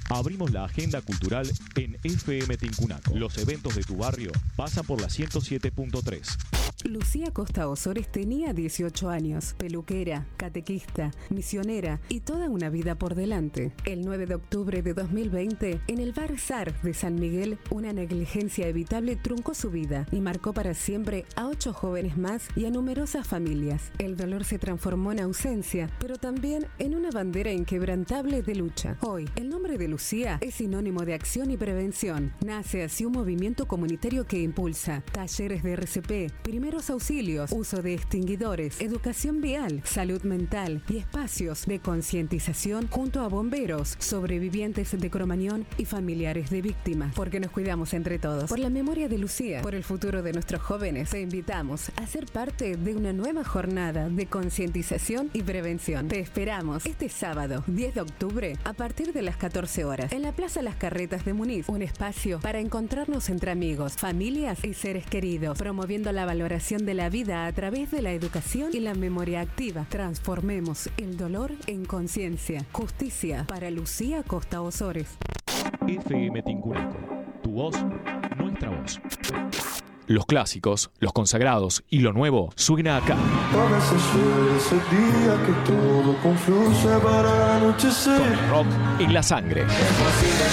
Abrimos la agenda cultural en FM Tincunaco. Los eventos de tu barrio pasan por la 107.3. Lucía Costa Osores tenía 18 años, peluquera, catequista, misionera y toda una vida por delante. El 9 de octubre de 2020, en el bar SAR de San Miguel, una negligencia evitable truncó su vida y marcó para siempre a 8 jóvenes más y a numerosas familias. El dolor se transformó en ausencia, pero también en una bandera inquebrantable de lucha. Hoy, el nombre de Lucía es sinónimo de acción y prevención. Nace así un movimiento comunitario que impulsa talleres de RCP, primeros auxilios, uso de extinguidores, educación vial, salud mental y espacios de concientización junto a bomberos, sobrevivientes de Cromañón y familiares de víctimas. Porque nos cuidamos entre todos. Por la memoria de Lucía, por el futuro de nuestros jóvenes, te invitamos a ser parte de una nueva jornada de concientización y prevención. Te esperamos este sábado, 10 de octubre, a partir de las 14 horas, en la Plaza Las Carretas de Muniz, un espacio para encontrarnos entre amigos, familias y seres queridos, promoviendo la valoración de la vida a través de la educación y la memoria activa. Transformemos el dolor en conciencia. Justicia para Lucía Costa Osores. FM Tincunaco. Tu voz, nuestra voz. Los clásicos, los consagrados y lo nuevo suena acá. A veces llega ese día que todo confluye para anochecer. Con el rock en la sangre. Es posible